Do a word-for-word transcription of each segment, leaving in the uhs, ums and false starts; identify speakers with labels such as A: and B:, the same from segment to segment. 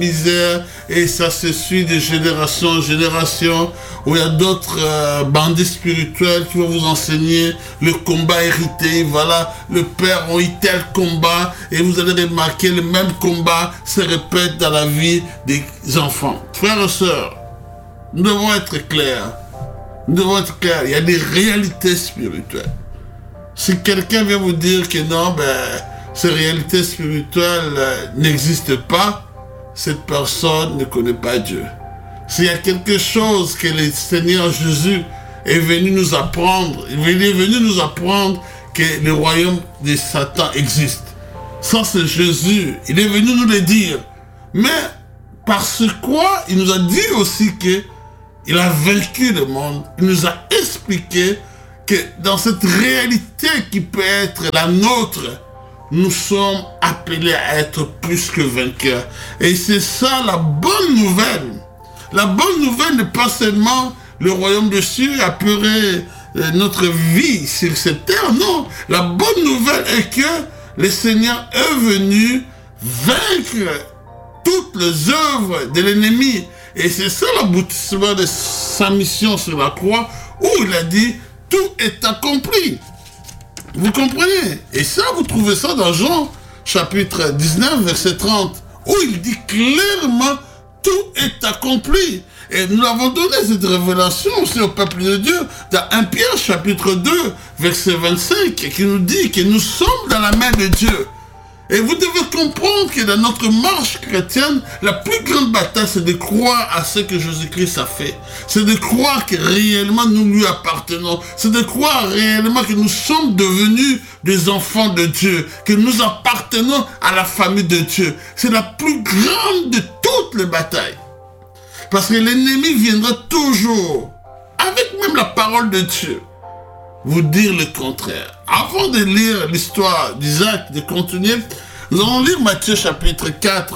A: misère et ça se suit de génération en génération, où il y a d'autres euh, bandits spirituels qui vont vous enseigner le combat hérité. Voilà, le père a eu tel combat et vous allez remarquer le même combat se répète dans la vie des enfants. Frères et sœurs, nous devons être clairs. Nous devons être clairs. Il y a des réalités spirituelles. Si quelqu'un vient vous dire que non, ben, ces réalités spirituelles euh, n'existent pas, cette personne ne connaît pas Dieu. S'il y a quelque chose que le Seigneur Jésus est venu nous apprendre, il est venu nous apprendre que le royaume de Satan existe. Ça, c'est Jésus. Il est venu nous le dire. Mais parce quoi il nous a dit aussi que il a vaincu le monde. Il nous a expliqué que dans cette réalité qui peut être la nôtre, nous sommes appelés à être plus que vainqueurs. Et c'est ça la bonne nouvelle. La bonne nouvelle n'est pas seulement le royaume de Dieu apeurer notre vie sur cette terre. Non, la bonne nouvelle est que le Seigneur est venu vaincre toutes les œuvres de l'ennemi. Et c'est ça l'aboutissement de sa mission sur la croix, où il a dit, tout est accompli. Vous comprenez? Et ça, vous trouvez ça dans Jean, chapitre dix-neuf, verset trente, où il dit clairement, tout est accompli. Et nous avons donné cette révélation aussi au peuple de Dieu, dans premier Pierre, chapitre deux, verset vingt-cinq, qui nous dit que nous sommes dans la main de Dieu. Et vous devez comprendre que dans notre marche chrétienne, la plus grande bataille, c'est de croire à ce que Jésus-Christ a fait. C'est de croire que réellement nous lui appartenons. C'est de croire réellement que nous sommes devenus des enfants de Dieu, que nous appartenons à la famille de Dieu. C'est la plus grande de toutes les batailles. Parce que l'ennemi viendra toujours, avec même la parole de Dieu, vous dire le contraire. Avant de lire l'histoire d'Isaac, de continuer, nous allons lire Matthieu chapitre quatre.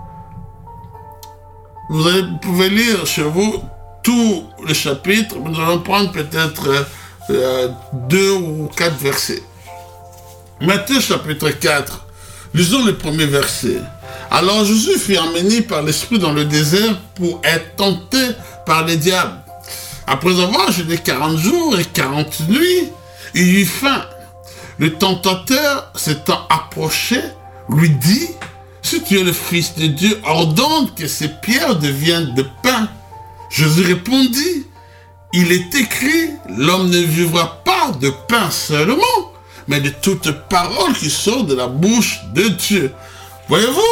A: Vous, allez, vous pouvez lire chez vous tout le chapitre, mais nous allons prendre peut-être euh, deux ou quatre versets. Matthieu chapitre quatre, lisons le premier verset. Alors Jésus fut emmené par l'Esprit dans le désert pour être tenté par le diable. Après avoir jeûné quarante jours et quarante nuits, il eut faim. Le tentateur s'étant approché, lui dit, si tu es le Fils de Dieu, ordonne que ces pierres deviennent de pain. Jésus répondit, il est écrit, l'homme ne vivra pas de pain seulement, mais de toute parole qui sort de la bouche de Dieu. Voyez-vous,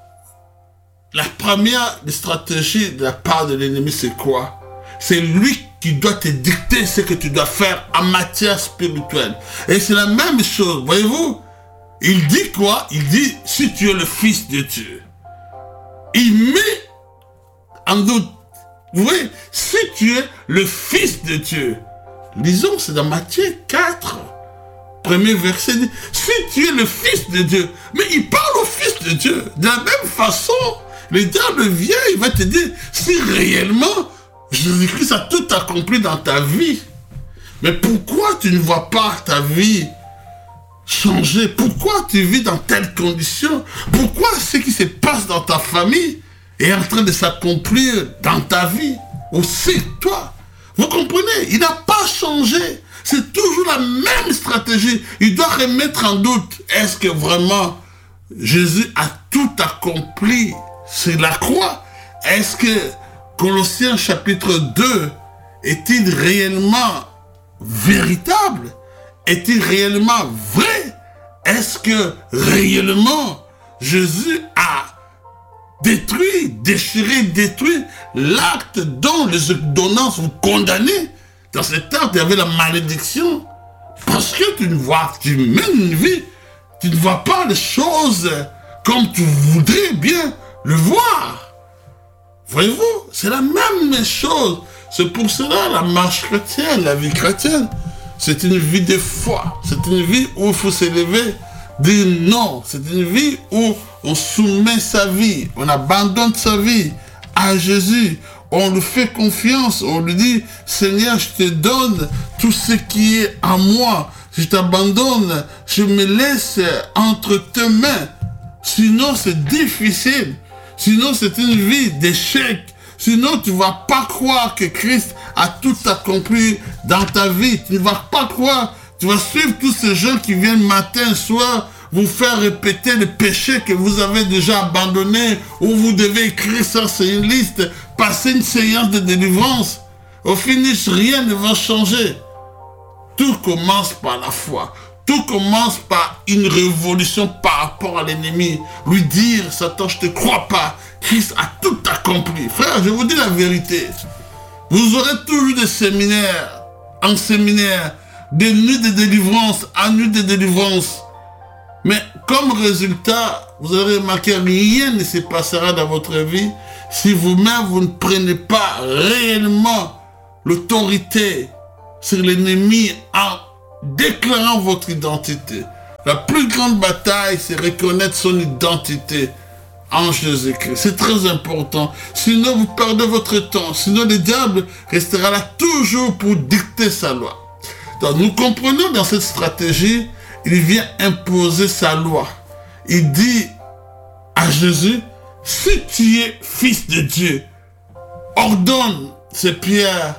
A: la première stratégie de la part de l'ennemi, c'est quoi? C'est lui qui doit te dicter ce que tu dois faire en matière spirituelle. Et c'est la même chose, voyez-vous. Il dit quoi? Il dit, si tu es le Fils de Dieu. Il met en doute. Vous voyez, si tu es le Fils de Dieu. Lisons, c'est dans Matthieu quatre. Premier verset dit, si tu es le Fils de Dieu. Mais il parle au Fils de Dieu. De la même façon, le diable vient, il va te dire, si réellement Jésus-Christ a tout accompli dans ta vie, mais pourquoi tu ne vois pas ta vie changer? Pourquoi tu vis dans telles conditions? Pourquoi ce qui se passe dans ta famille est en train de s'accomplir dans ta vie aussi, toi? Vous comprenez? Il n'a pas changé. C'est toujours la même stratégie. Il doit remettre en doute. Est-ce que vraiment Jésus a tout accompli sur la croix? Est-ce que Colossiens chapitre deux est-il réellement véritable? Est-il réellement vrai? Est-ce que réellement Jésus a détruit, déchiré, détruit l'acte dont les ordonnances vous condamnaient? Dans cet acte, il y avait la malédiction. Parce que tu ne vois, tu mènes une vie, tu ne vois pas les choses comme tu voudrais bien le voir. Voyez-vous, c'est la même chose. C'est pour cela la marche chrétienne, la vie chrétienne, c'est une vie de foi. C'est une vie où il faut s'élever, dire non. C'est une vie où on soumet sa vie, on abandonne sa vie à Jésus. On lui fait confiance, on lui dit, Seigneur, je te donne tout ce qui est en moi. Je t'abandonne, je me laisse entre tes mains. Sinon, c'est difficile. Sinon, c'est une vie d'échec. Sinon, tu ne vas pas croire que Christ a tout accompli dans ta vie. Tu ne vas pas croire. Tu vas suivre tous ces gens qui viennent matin, soir, vous faire répéter les péchés que vous avez déjà abandonnés, ou vous devez écrire ça sur une liste, passer une séance de délivrance. Au finish, rien ne va changer. Tout commence par la foi. Tout commence par une révolution par rapport à l'ennemi. Lui dire, Satan, je ne te crois pas. Christ a tout accompli. Frère, je vous dis la vérité. Vous aurez toujours des séminaires, en séminaire, des nuits de délivrance, en nuit de délivrance. Mais comme résultat, vous aurez remarqué, rien ne se passera dans votre vie si vous-même, vous ne prenez pas réellement l'autorité sur l'ennemi en déclarant votre identité. La plus grande bataille, c'est reconnaître son identité en Jésus-Christ. C'est très important. Sinon, vous perdez votre temps. Sinon, le diable restera là toujours pour dicter sa loi. Donc, nous comprenons dans cette stratégie, il vient imposer sa loi. Il dit à Jésus, si tu es fils de Dieu, ordonne ces pierres,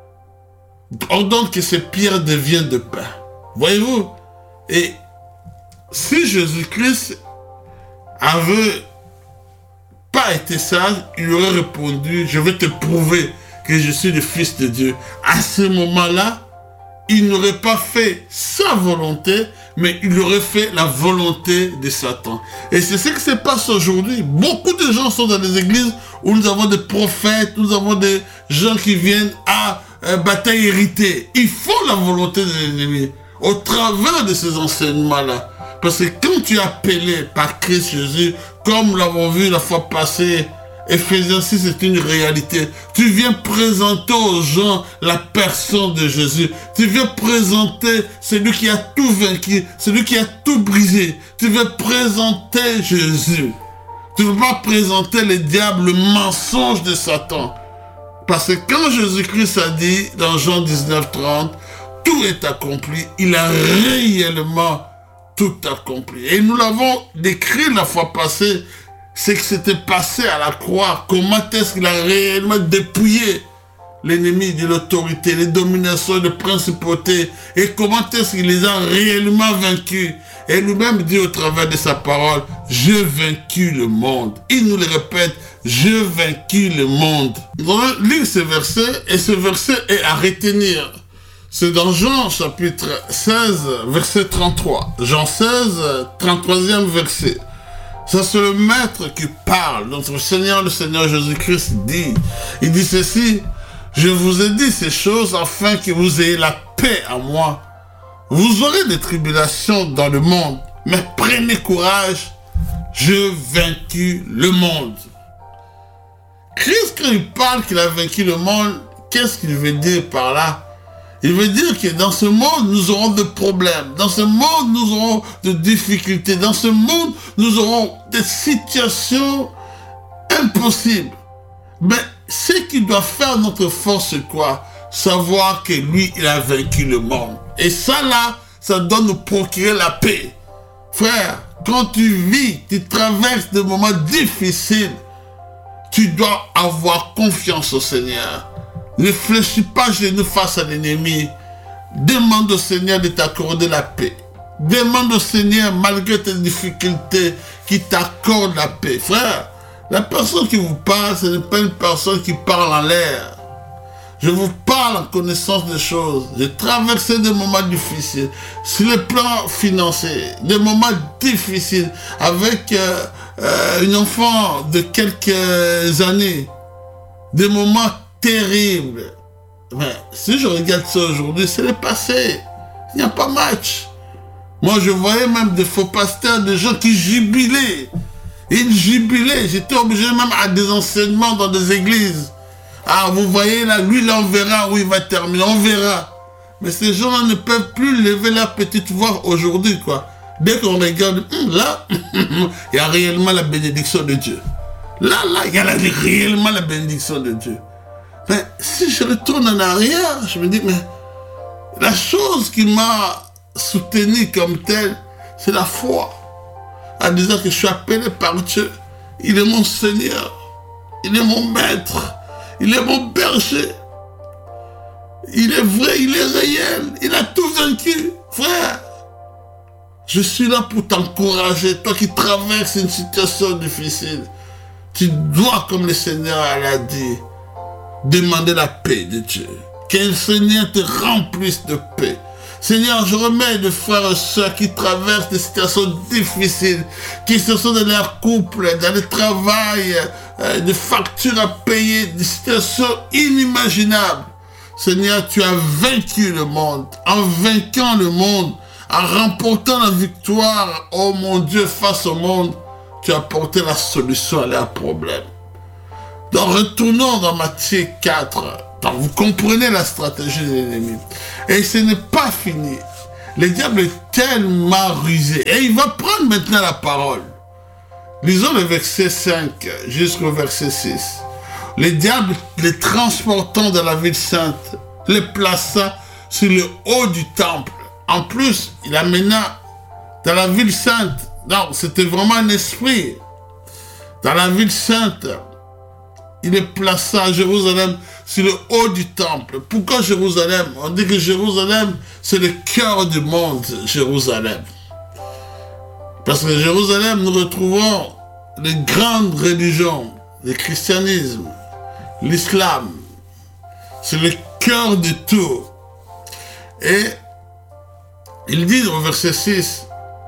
A: ordonne que ces pierres deviennent de pain. Voyez-vous? Et si Jésus-Christ avait pas été sage, il aurait répondu, je vais te prouver que je suis le fils de Dieu. À ce moment-là, il n'aurait pas fait sa volonté, mais il aurait fait la volonté de Satan. Et c'est ce qui se passe aujourd'hui. Beaucoup de gens sont dans des églises où nous avons des prophètes, nous avons des gens qui viennent à euh, bataille héritée. Ils font la volonté de l'ennemi au travers de ces enseignements-là. Parce que quand tu es appelé par Christ Jésus, comme nous l'avons vu la fois passée, Ephésiens six, c'est une réalité. Tu viens présenter aux gens la personne de Jésus. Tu viens présenter celui qui a tout vaincu, celui qui a tout brisé. Tu veux présenter Jésus. Tu ne veux pas présenter le diable, le mensonge de Satan. Parce que quand Jésus-Christ a dit dans Jean dix-neuf, trente, tout est accompli, il a réellement tout accompli. Et nous l'avons décrit la fois passée, c'est que c'était passé à la croix. Comment est-ce qu'il a réellement dépouillé l'ennemi de l'autorité, les dominations, les principautés, et comment est-ce qu'il les a réellement vaincus. Et lui-même dit au travers de sa parole, j'ai vaincu le monde. Il nous le répète, j'ai vaincu le monde. Nous allons lire ce verset, et ce verset est à retenir. C'est dans Jean chapitre seize, verset trente-trois. Jean seize, trente-troisième verset. Ça, c'est le maître qui parle. Notre Seigneur, le Seigneur Jésus-Christ dit, il dit ceci, je vous ai dit ces choses afin que vous ayez la paix à moi. Vous aurez des tribulations dans le monde, mais prenez courage, j'ai vaincu le monde. Christ, quand il parle qu'il a vaincu le monde, qu'est-ce qu'il veut dire par là? Il veut dire que dans ce monde, nous aurons des problèmes. Dans ce monde, nous aurons des difficultés. Dans ce monde, nous aurons des situations impossibles. Mais ce qui doit faire notre force, c'est quoi? Savoir que lui, il a vaincu le monde. Et ça, là, ça doit nous procurer la paix. Frère, quand tu vis, tu traverses des moments difficiles, tu dois avoir confiance au Seigneur. Ne fléchis pas genoux face à l'ennemi. Demande au Seigneur de t'accorder la paix. Demande au Seigneur, malgré tes difficultés, qu'il t'accorde la paix. Frère, la personne qui vous parle, ce n'est pas une personne qui parle en l'air. Je vous parle en connaissance des choses. J'ai traversé des moments difficiles. Sur le plan financier, des moments difficiles avec euh, euh, une enfant de quelques années. Des moments terrible. Mais si je regarde ça aujourd'hui, c'est le passé. Il n'y a pas match. Moi, je voyais même des faux pasteurs, des gens qui jubilaient. Ils jubilaient. J'étais obligé même à des enseignements dans des églises. Ah, vous voyez là, lui, là, on verra où il va terminer. On verra. Mais ces gens-là ne peuvent plus lever la petite voix aujourd'hui, quoi. Dès qu'on regarde, là, il y a réellement la bénédiction de Dieu. Là, là, il y a la, réellement la bénédiction de Dieu. Mais si je retourne en arrière, je me dis, mais la chose qui m'a soutenu comme tel, c'est la foi. En disant que je suis appelé par Dieu. Il est mon Seigneur. Il est mon maître. Il est mon berger. Il est vrai, il est réel. Il a tout vaincu. Frère, je suis là pour t'encourager. Toi qui traverses une situation difficile, tu dois, comme le Seigneur l'a dit, demander la paix de Dieu. Que le Seigneur te remplisse de paix. Seigneur, je remets des frères et sœurs qui traversent des situations difficiles, qui se sont dans leur couple, dans le travail, euh, des factures à payer, des situations inimaginables. Seigneur, tu as vaincu le monde. En vainquant le monde, en remportant la victoire, oh mon Dieu, face au monde, tu as apporté la solution à leurs problèmes. Donc retournons dans Matthieu quatre. Donc, vous comprenez la stratégie de l'ennemi. Et ce n'est pas fini. Le diable est tellement rusé. Et il va prendre maintenant la parole. Lisons le verset cinq jusqu'au verset six. Le diable, les transportant dans la ville sainte, les plaça sur le haut du temple. En plus, il amena dans la ville sainte. Donc, c'était vraiment un esprit. Dans la ville sainte, il est placé à Jérusalem sur le haut du temple. Pourquoi Jérusalem? On dit que Jérusalem, c'est le cœur du monde, Jérusalem. Parce que Jérusalem, nous retrouvons les grandes religions, le christianisme, l'islam. C'est le cœur de tout. Et il dit au verset six,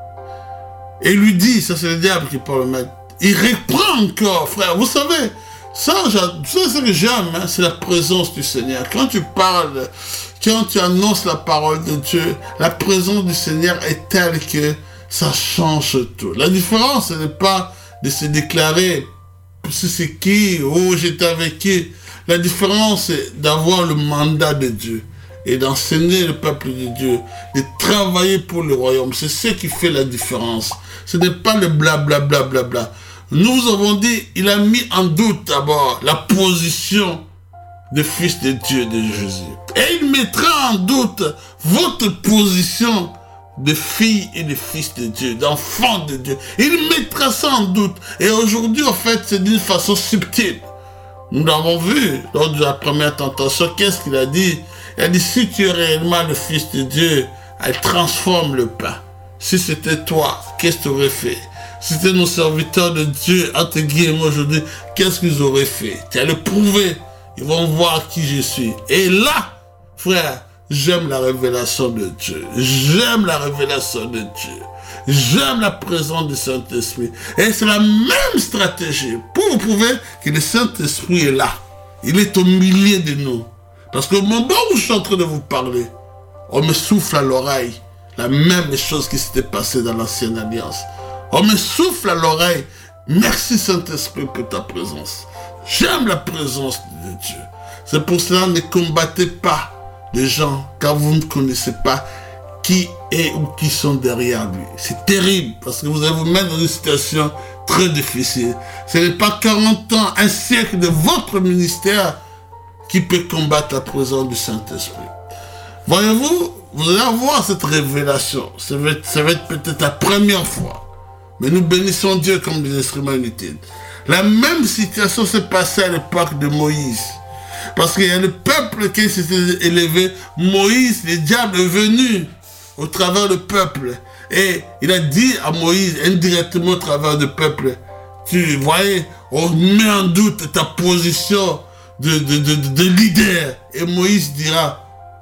A: et il lui dit, ça c'est le diable qui parle maintenant, il reprend encore, frère, vous savez, ça, c'est ce que j'aime, hein, c'est la présence du Seigneur. Quand tu parles, quand tu annonces la parole de Dieu, la présence du Seigneur est telle que ça change tout. La différence, ce n'est pas de se déclarer, c'est qui, oh j'étais avec qui. La différence, c'est d'avoir le mandat de Dieu et d'enseigner le peuple de Dieu, de travailler pour le royaume. C'est ce qui fait la différence. Ce n'est pas le blablabla. Bla, bla, bla. Nous avons dit, il a mis en doute d'abord la position de fils de Dieu de Jésus. Et il mettra en doute votre position de fille et de fils de Dieu, d'enfant de Dieu. Il mettra ça en doute. Et aujourd'hui, en fait, c'est d'une façon subtile. Nous l'avons vu lors de la première tentation. Qu'est-ce qu'il a dit? Il a dit, si tu es réellement le fils de Dieu, elle transforme le pain. Si c'était toi, qu'est-ce que tu aurais fait? Si c'était nos serviteurs de Dieu, entre guillemets aujourd'hui, qu'est-ce qu'ils auraient fait? Tu as le prouver. Ils vont voir qui je suis. Et là, frère, j'aime la révélation de Dieu. J'aime la révélation de Dieu. J'aime la présence du Saint-Esprit. Et c'est la même stratégie pour vous prouver que le Saint-Esprit est là. Il est au milieu de nous. Parce qu'au moment où je suis en train de vous parler, on me souffle à l'oreille la même chose qui s'était passée dans l'ancienne alliance. On me souffle à l'oreille. Merci Saint-Esprit pour ta présence. J'aime la présence de Dieu. C'est pour cela, ne combattez pas les gens car vous ne connaissez pas qui est ou qui sont derrière lui. C'est terrible parce que vous allez vous mettre dans une situation très difficile. Ce n'est pas quarante ans, un siècle de votre ministère qui peut combattre la présence du Saint-Esprit. Voyez-vous, vous allez avoir cette révélation. Ça va être, ça va être peut-être la première fois. Mais nous bénissons Dieu comme des instruments inutiles. La même situation s'est passée à l'époque de Moïse. Parce qu'il y a le peuple qui s'était élevé. Moïse, le diable est venu au travers du peuple. Et il a dit à Moïse, indirectement au travers du peuple, tu voyais, on met en doute ta position de, de, de, de leader. Et Moïse dira,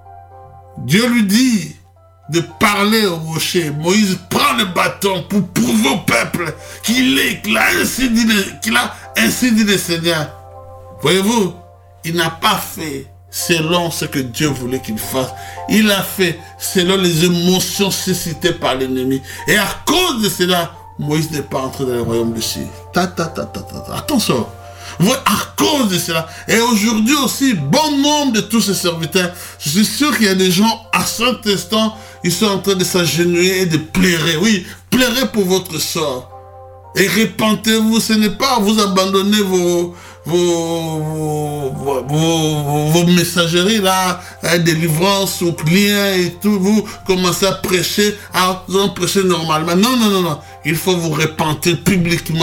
A: Dieu lui dit de parler au rocher. Moïse prend le bâton pour prouver au peuple qu'il est, qu'il a ainsi dit le, qu'il a ainsi dit le Seigneur. Voyez-vous, il n'a pas fait selon ce que Dieu voulait qu'il fasse. Il a fait selon les émotions suscitées par l'ennemi. Et à cause de cela, Moïse n'est pas entré dans le royaume de Syrie. Ta, ta, ta, ta, ta, ta. Attention. Ouais, à cause de cela. Et aujourd'hui aussi, bon nombre de tous ces serviteurs, je suis sûr qu'il y a des gens à cet instant, ils sont en train de s'agenouiller et de pleurer. Oui, pleurez pour votre sort. Et repentez-vous, ce n'est pas vous abandonner vos, vos, vos, vos, vos messageries là, hein, délivrance ou clients et tout, vous commencez à prêcher, à vous en prêcher normalement. Non, non, non, non. Il faut vous repentir publiquement.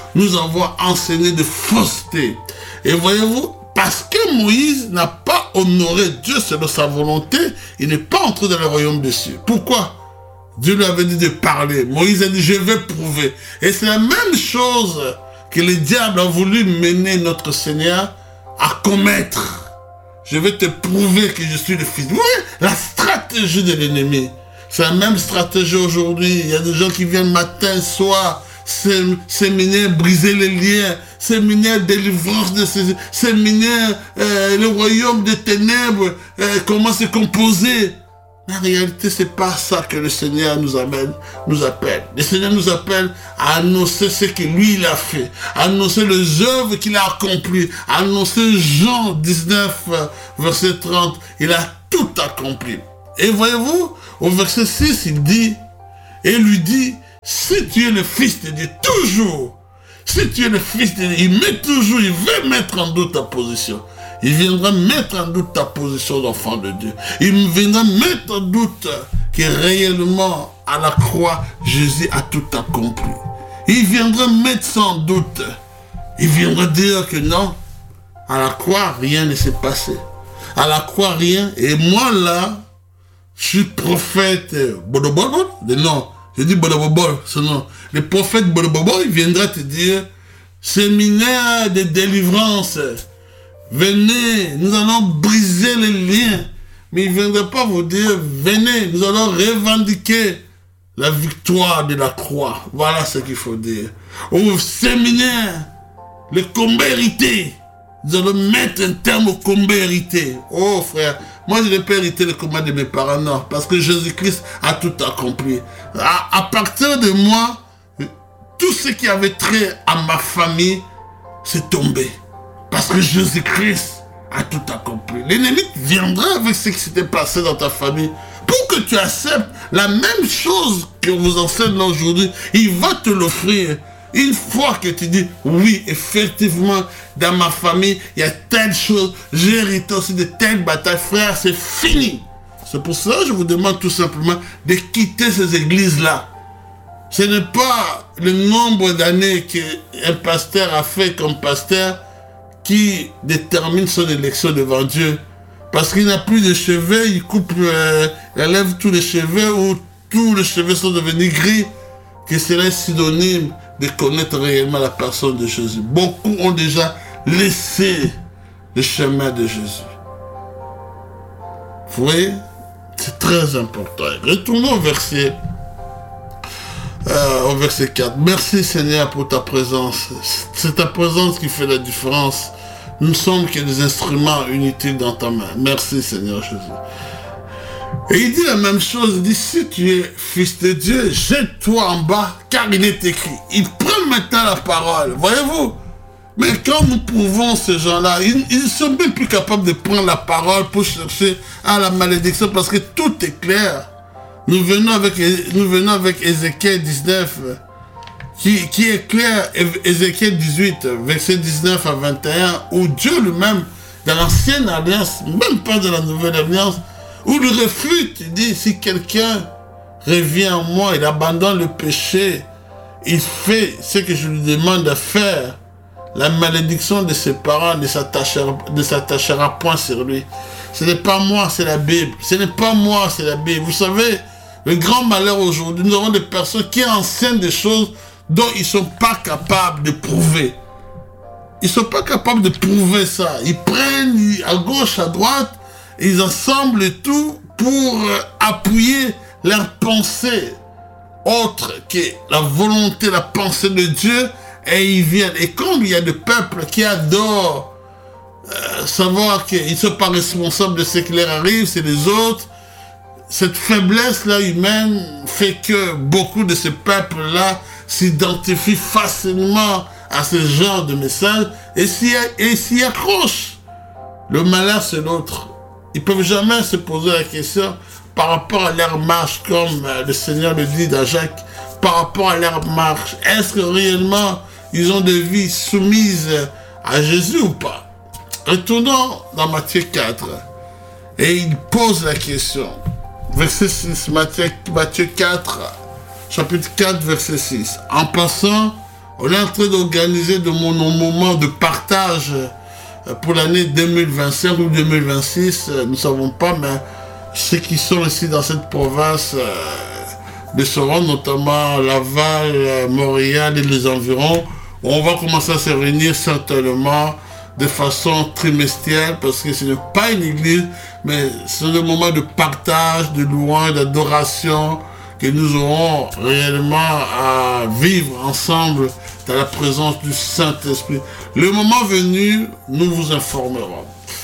A: nous avoir enseigné de fausseté. Et voyez-vous, parce que Moïse n'a pas honoré Dieu selon sa volonté, il n'est pas entré dans le royaume des cieux. Pourquoi? Dieu lui avait dit de parler. Moïse a dit, je vais prouver. Et c'est la même chose que le diable a voulu mener notre Seigneur à commettre. Je vais te prouver que je suis le Fils. Vous voyez, la stratégie de l'ennemi. C'est la même stratégie aujourd'hui. Il y a des gens qui viennent matin, soir, séminaire, briser les liens, séminaire, délivrance de ces, séminaire, euh, le royaume des ténèbres, euh, comment se composer. Mais en réalité, c'est pas ça que le Seigneur nous amène, nous appelle. Le Seigneur nous appelle à annoncer ce que lui, il a fait, à annoncer les œuvres qu'il a accomplies, à annoncer Jean dix-neuf, verset trente. Il a tout accompli. Et voyez-vous, au verset six, il dit, et lui dit, si tu es le Fils de Dieu, toujours, si tu es le Fils de Dieu, il met toujours, il veut mettre en doute ta position. Il viendra mettre en doute ta position d'enfant de Dieu. Il viendra mettre en doute que réellement, à la croix, Jésus a tout accompli. Il viendra mettre ça en doute. Il viendra dire que non, à la croix, rien ne s'est passé. À la croix, rien. Et moi, là, je suis prophète Bodobol. Non, je dis Bodobol, ce nom. Le prophète Bodobol, il viendra te dire, séminaire de délivrance. Venez, nous allons briser les liens. Mais il ne viendra pas vous dire, venez, nous allons revendiquer la victoire de la croix. Voilà ce qu'il faut dire. Au séminaire, le combat hérité. Nous allons mettre un terme au combat hérité. Oh frère, moi je n'ai pas hérité le combat de mes parents, non. Parce que Jésus-Christ a tout accompli. À, à partir de moi, tout ce qui avait trait à ma famille, c'est tombé. Parce que Jésus-Christ a tout accompli. L'ennemi viendra avec ce qui s'était passé dans ta famille. Pour que tu acceptes la même chose que vous enseigne aujourd'hui, il va te l'offrir. Une fois que tu dis, oui, effectivement, dans ma famille, il y a telle chose, j'ai hérité aussi de telle bataille. Frère, c'est fini. C'est pour ça que je vous demande tout simplement de quitter ces églises-là. Ce n'est pas le nombre d'années qu'un pasteur a fait comme pasteur qui détermine son élection devant Dieu. Parce qu'il n'a plus de cheveux, il coupe, euh, il enlève tous les cheveux ou tous les cheveux sont devenus gris, que cela est synonyme de connaître réellement la personne de Jésus. Beaucoup ont déjà laissé le chemin de Jésus. Vous voyez, c'est très important. Retournons au verset, euh, au verset quatre. Merci Seigneur pour ta présence. C'est ta présence qui fait la différence. Nous ne sommes que des instruments inutiles dans ta main. Merci Seigneur Jésus. Et il dit la même chose, il dit, si tu es fils de Dieu, jette-toi en bas, car il est écrit. Il prend maintenant la parole, voyez-vous. Mais quand nous prouvons ces gens-là, ils, ils sont bien plus capables de prendre la parole pour chercher à la malédiction, parce que tout est clair. Nous venons avec, nous venons avec Ézéchiel dix-neuf, qui, qui est clair, Ézéchiel dix-huit, verset dix-neuf à vingt et un, où Dieu lui-même, dans l'ancienne alliance, même pas dans la nouvelle alliance, où il refute, il dit, si quelqu'un revient en moi, il abandonne le péché, il fait ce que je lui demande de faire, la malédiction de ses parents ne s'attachera, ne s'attachera point sur lui. Ce n'est pas moi, c'est la Bible. Ce n'est pas moi, c'est la Bible. Vous savez, le grand malheur aujourd'hui, nous avons des personnes qui enseignent des choses dont ils ne sont pas capables de prouver. Ils ne sont pas capables de prouver ça. Ils prennent à gauche, à droite, ils assemblent tout pour appuyer leur pensée autre que la volonté, la pensée de Dieu, et ils viennent. Et comme il y a des peuples qui adorent euh, savoir qu'ils ne sont pas responsables de ce qui leur arrive, c'est les autres, cette faiblesse-là humaine fait que beaucoup de ces peuples-là s'identifient facilement à ce genre de message et s'y accrochent. Le malheur, c'est l'autre. Ils ne peuvent jamais se poser la question par rapport à leur marche, comme le Seigneur le dit dans Jacques, par rapport à leur marche. Est-ce que réellement ils ont des vies soumises à Jésus ou pas? Retournons dans Matthieu quatre. Et il pose la question. Verset six, Matthieu, Matthieu quatre, chapitre quatre, verset six. En passant, On est en train d'organiser de mon moment de partage pour l'année deux mille vingt-cinq ou deux mille vingt-six, nous ne savons pas, mais ceux qui sont ici dans cette province euh, de Soro, notamment Laval, Montréal et les environs, on va commencer à se réunir certainement de façon trimestrielle, parce que ce n'est pas une église, mais c'est le moment de partage, de louange, d'adoration, que nous aurons réellement à vivre ensemble dans la présence du Saint-Esprit. Le moment venu, nous vous informerons.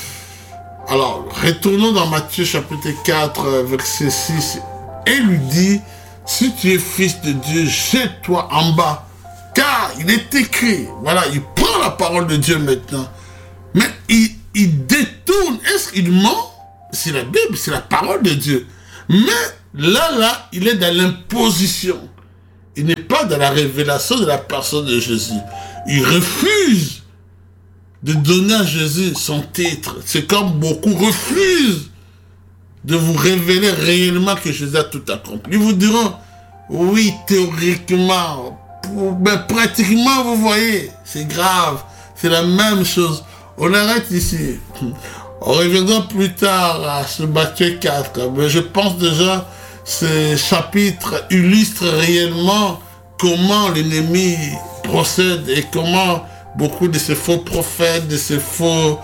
A: Alors, retournons dans Matthieu chapitre quatre, verset six. Et lui dit, si tu es fils de Dieu, jette-toi en bas, car il est écrit. Voilà, il prend la parole de Dieu maintenant. Mais il, il détourne. Est-ce qu'il ment? C'est la Bible, c'est la parole de Dieu. Mais là, là, il est dans l'imposition. Il n'est pas dans la révélation de la personne de Jésus. Il refuse de donner à Jésus son titre. C'est comme beaucoup refusent de vous révéler réellement que Jésus a tout accompli. Ils vous diront, oui, théoriquement, mais pratiquement, vous voyez, c'est grave. C'est la même chose. On arrête ici. On reviendra plus tard à ce Matthieu quatre. Mais je pense déjà ce chapitre illustre réellement comment l'ennemi procède et comment beaucoup de ces faux prophètes, de ces faux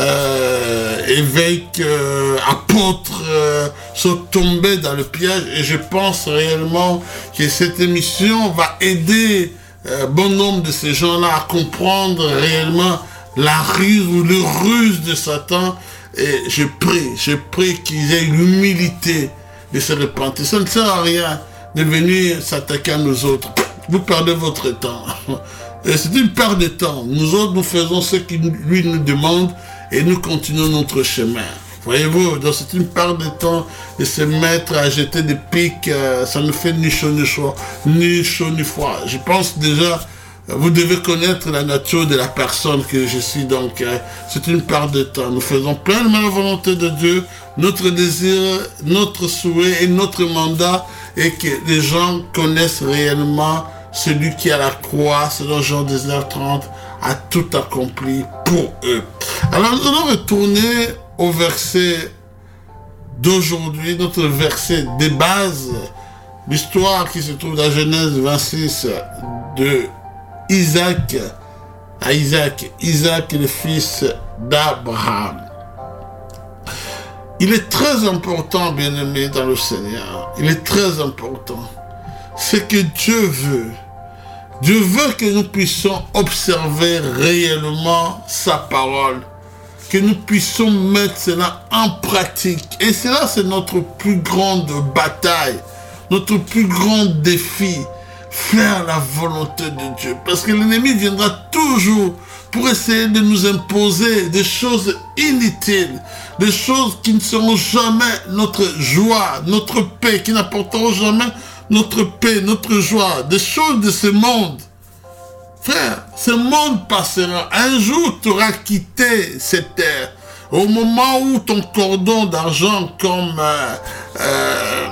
A: euh, évêques, euh, apôtres euh, sont tombés dans le piège. Et je pense réellement que cette émission va aider euh, bon nombre de ces gens-là à comprendre réellement la ruse ou le ruse de Satan. Et je prie, je prie qu'ils aient l'humilité de se repentir. Ça ne sert à rien de venir s'attaquer à nous autres. Vous perdez votre temps. C'est une perte de temps. Nous autres, nous faisons ce qu'il lui nous demande et nous continuons notre chemin. Voyez-vous, donc c'est une perte de temps de se mettre à jeter des pics. Euh, ça ne fait ni chaud ni chaud, ni chaud ni froid. Je pense déjà, vous devez connaître la nature de la personne que je suis. Donc, euh, c'est une perte de temps. Nous faisons pleinement la volonté de Dieu. Notre désir, notre souhait et notre mandat est que les gens connaissent réellement celui qui à la croix, selon Jean dix-neuf trente, a tout accompli pour eux. Alors nous allons retourner au verset d'aujourd'hui, notre verset de base, l'histoire qui se trouve dans Genèse vingt-six de Isaac à Isaac, Isaac le fils d'Abraham. Il est très important, bien-aimé dans le Seigneur, il est très important. Ce que Dieu veut. Dieu veut que nous puissions observer réellement sa parole, que nous puissions mettre cela en pratique. Et cela, c'est notre plus grande bataille, notre plus grand défi, faire la volonté de Dieu. Parce que l'ennemi viendra toujours pour essayer de nous imposer des choses inutiles, des choses qui ne seront jamais notre joie, notre paix, qui n'apporteront jamais notre paix, notre joie, des choses de ce monde. Frère, ce monde passera. Un jour, tu auras quitté cette terre. Au moment où ton cordon d'argent, comme euh, euh,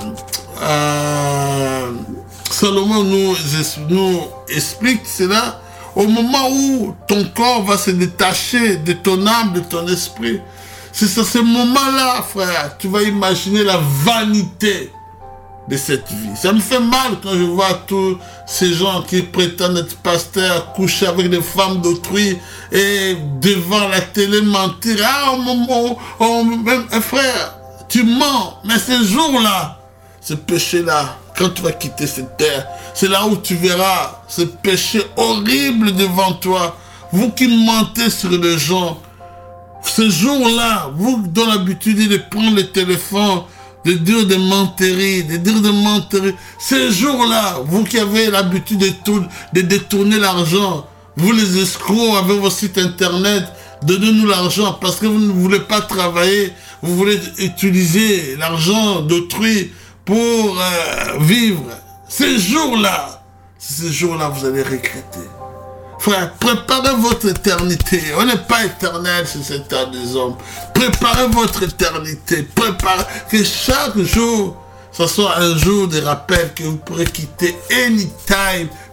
A: euh, Salomon nous, nous explique cela, au moment où ton corps va se détacher de ton âme, de ton esprit, c'est à ce moment-là, frère, tu vas imaginer la vanité de cette vie. Ça me fait mal quand je vois tous ces gens qui prétendent être pasteurs, coucher avec des femmes d'autrui et devant la télé mentir. Ah, mon, mon, oh, même, frère, tu mens. Mais ce jour-là, ce péché-là, quand tu vas quitter cette terre, c'est là où tu verras ce péché horrible devant toi. Vous qui mentez sur les gens, ce jour-là, vous qui donnez l'habitude de prendre le téléphone, de dire des menteries, de dire des menteries. Ces jours-là, vous qui avez l'habitude de, de détourner l'argent, vous les escrocs avec vos sites internet, donnez-nous l'argent parce que vous ne voulez pas travailler, vous voulez utiliser l'argent d'autrui pour euh, vivre. Ces jours-là, ces jours-là, vous allez regretter. Frère, préparez votre éternité. On n'est pas éternel sur cette terre des hommes. Préparez votre éternité. Préparez que chaque jour, ce soit un jour de rappel que vous pourrez quitter anytime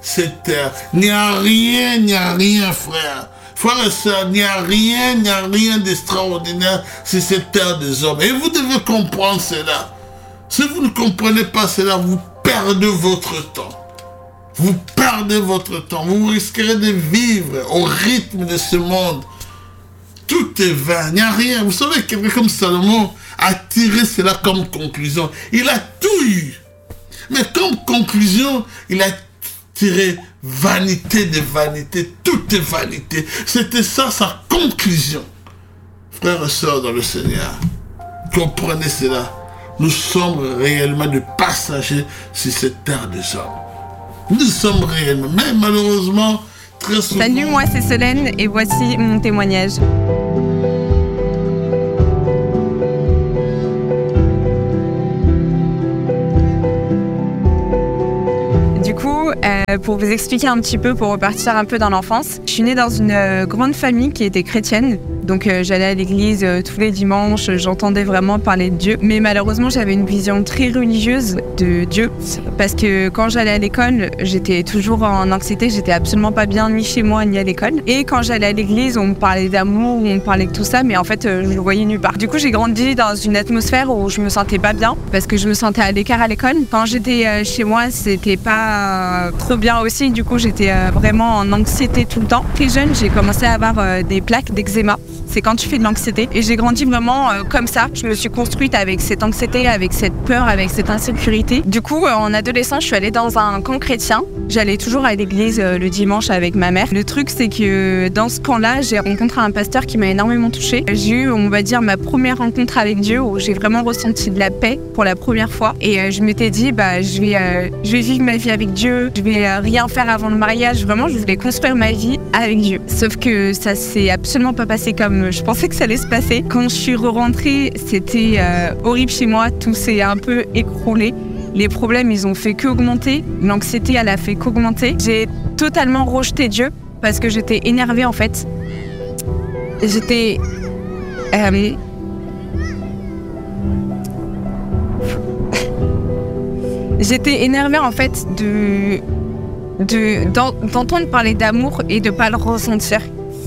A: cette terre. Il n'y a rien, il n'y a rien, frère. Frère et sœur, il n'y a rien, il n'y a rien d'extraordinaire sur cette terre des hommes. Et vous devez comprendre cela. Si vous ne comprenez pas cela, vous perdez votre temps. Vous perdez votre temps. Vous risquerez de vivre au rythme de ce monde. Tout est vain, il n'y a rien. Vous savez, quelqu'un comme Salomon a tiré cela comme conclusion. Il a tout eu. Mais comme conclusion, il a tiré vanité de vanité. Tout est vanité. C'était ça sa conclusion. Frères et sœurs dans le Seigneur, comprenez cela. Nous sommes réellement des passagers sur cette terre des hommes. Nous sommes réellement, mais malheureusement, très souvent...
B: Salut, moi c'est Solène et voici mon témoignage. Du coup, euh, pour vous expliquer un petit peu, pour repartir un peu dans l'enfance, je suis née dans une euh, grande famille qui était chrétienne. Donc euh, j'allais à l'église euh, tous les dimanches, j'entendais vraiment parler de Dieu. Mais malheureusement, j'avais une vision très religieuse de Dieu. Parce que quand j'allais à l'école, j'étais toujours en anxiété, j'étais absolument pas bien ni chez moi ni à l'école. Et quand j'allais à l'église, on me parlait d'amour, on me parlait de tout ça, mais en fait, euh, je le voyais nulle part. Du coup, j'ai grandi dans une atmosphère où je me sentais pas bien, parce que je me sentais à l'écart à l'école. Quand j'étais euh, chez moi, c'était pas euh, trop bien aussi. Du coup, j'étais euh, vraiment en anxiété tout le temps. Très jeune, j'ai commencé à avoir euh, des plaques d'eczéma. C'est quand tu fais de l'anxiété. Et j'ai grandi vraiment euh, comme ça. Je me suis construite avec cette anxiété, avec cette peur, avec cette insécurité. Du coup, euh, en adolescence, je suis allée dans un camp chrétien. J'allais toujours à l'église euh, le dimanche avec ma mère. Le truc, c'est que dans ce camp-là, j'ai rencontré un pasteur qui m'a énormément touchée. J'ai eu, on va dire, ma première rencontre avec Dieu où j'ai vraiment ressenti de la paix pour la première fois. Et euh, je m'étais dit, bah, je vais, euh, je vais vivre ma vie avec Dieu. Je vais euh, rien faire avant le mariage. Vraiment, je voulais construire ma vie avec Dieu. Sauf que ça s'est absolument pas passé comme je pensais que ça allait se passer. Quand je suis re-rentrée, c'était euh, horrible chez moi. Tout s'est un peu écroulé. Les problèmes, ils ont fait qu'augmenter. L'anxiété, elle a fait qu'augmenter. J'ai totalement rejeté Dieu parce que j'étais énervée en fait. J'étais... Euh... J'étais énervée en fait de... de... d'entendre parler d'amour et de pas le ressentir.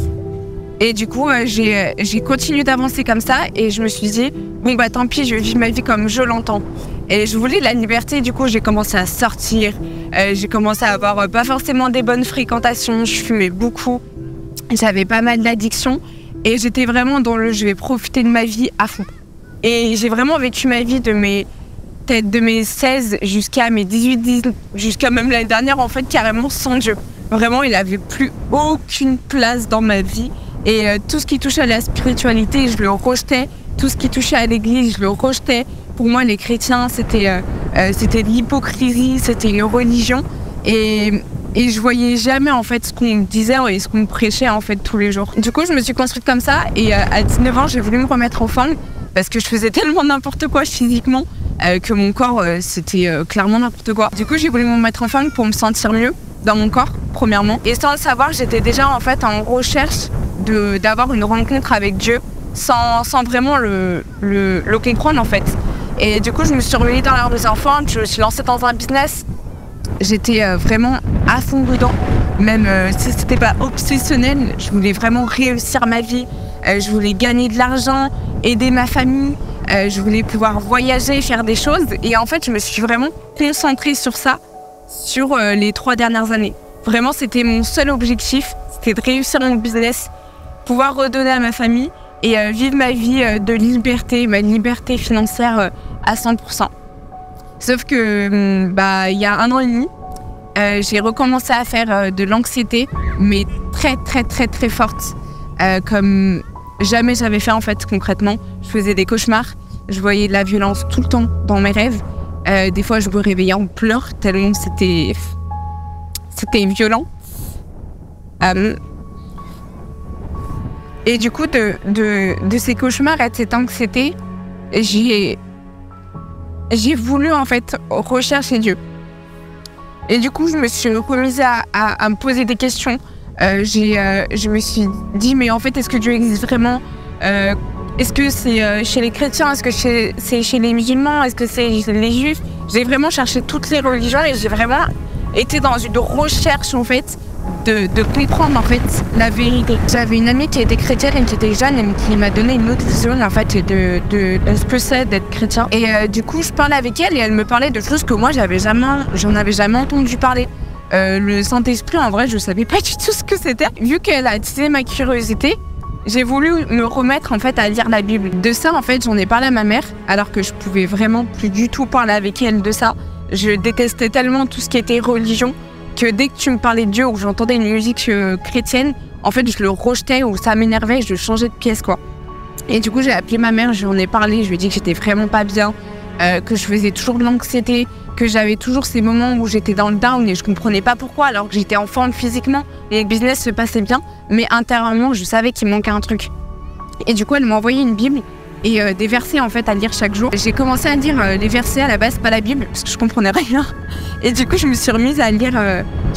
B: Et du coup, euh, j'ai, euh, j'ai continué d'avancer comme ça et je me suis dit, bon bah tant pis, je vais vivre ma vie comme je l'entends. Et je voulais la liberté, du coup j'ai commencé à sortir, euh, j'ai commencé à avoir euh, pas forcément des bonnes fréquentations, je fumais beaucoup, j'avais pas mal d'addictions et j'étais vraiment dans le je vais profiter de ma vie à fond. Et j'ai vraiment vécu ma vie de mes, peut-être de mes seize jusqu'à mes dix-huit, dix-neuf, jusqu'à même l'année dernière en fait carrément sans Dieu. Vraiment il avait plus aucune place dans ma vie. Et euh, tout ce qui touchait à la spiritualité, je le rejetais. Tout ce qui touchait à l'église, je le rejetais. Pour moi, les chrétiens, c'était, euh, euh, c'était de l'hypocrisie, c'était une religion. Et, et je voyais jamais en fait ce qu'on me disait et ce qu'on me prêchait en fait tous les jours. Du coup, je me suis construite comme ça. Et euh, à dix-neuf ans, j'ai voulu me remettre en forme parce que je faisais tellement n'importe quoi physiquement euh, que mon corps, euh, c'était euh, clairement n'importe quoi. Du coup, j'ai voulu me remettre en forme pour me sentir mieux dans mon corps, premièrement. Et sans le savoir, j'étais déjà en fait en recherche De, d'avoir une rencontre avec Dieu sans, sans vraiment le, le, le comprendre en fait. Et du coup, je me suis remise dans l'art des enfants, je me suis lancée dans un business. J'étais euh, vraiment à fond dedans, même euh, si c'était pas obsessionnel, je voulais vraiment réussir ma vie. Euh, je voulais gagner de l'argent, aider ma famille, euh, je voulais pouvoir voyager, faire des choses. Et en fait, je me suis vraiment concentrée sur ça, sur euh, les trois dernières années. Vraiment, c'était mon seul objectif, c'était de réussir mon business, pouvoir redonner à ma famille et euh, vivre ma vie euh, de liberté, ma liberté financière euh, à cent pour cent. Sauf que, bah, il y a un an et demi, euh, j'ai recommencé à faire euh, de l'anxiété, mais très très très très forte, euh, comme jamais j'avais fait en fait concrètement. Je faisais des cauchemars, je voyais de la violence tout le temps dans mes rêves. Euh, des fois, je me réveillais en pleurs tellement c'était, c'était violent. Euh, Et du coup, de, de, de ces cauchemars et de cette anxiété, j'ai, j'ai voulu en fait rechercher Dieu. Et du coup, je me suis remise à, à, à me poser des questions. Euh, j'ai, euh, je me suis dit, mais en fait, est-ce que Dieu existe vraiment ? euh, Est-ce que c'est euh, chez les chrétiens ? Est-ce que c'est, c'est chez les musulmans ? Est-ce que c'est chez les juifs ? J'ai vraiment cherché toutes les religions et j'ai vraiment été dans une recherche en fait de, de comprendre en fait la vérité. J'avais une amie qui était chrétienne et qui était jeune et qui m'a donné une autre vision en fait de, de, de ce que c'est d'être chrétien. Et euh, du coup je parlais avec elle et elle me parlait de choses que moi j'avais jamais, j'en avais jamais entendu parler. Euh, le Saint-Esprit, en vrai, je savais pas du tout ce que c'était. Vu qu'elle a attisé ma curiosité, j'ai voulu me remettre en fait à lire la Bible. De ça, en fait, j'en ai parlé à ma mère, alors que je pouvais vraiment plus du tout parler avec elle de ça. Je détestais tellement tout ce qui était religion que dès que tu me parlais de Dieu ou que j'entendais une musique euh, chrétienne, en fait, je le rejetais ou ça m'énervait et je changeais de pièce, quoi. Et du coup, j'ai appelé ma mère, je lui en ai parlé, je lui ai dit que j'étais vraiment pas bien, euh, que je faisais toujours de l'anxiété, que j'avais toujours ces moments où j'étais dans le down et je comprenais pas pourquoi, alors que j'étais en forme physiquement et le business se passait bien, mais intérieurement, je savais qu'il manquait un truc. Et du coup, elle m'a envoyé une Bible et euh, des versets en fait à lire chaque jour. J'ai commencé à lire euh, les versets à la base, pas la Bible, parce que je comprenais rien. Et du coup, je me suis remise à lire euh,